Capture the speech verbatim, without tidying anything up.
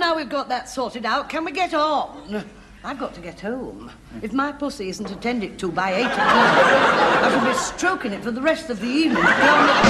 now we've got that sorted out, can we get on? I've got to get home. If my pussy isn't attended to by eight o'clock, I shall be stroking it for the rest of the evening.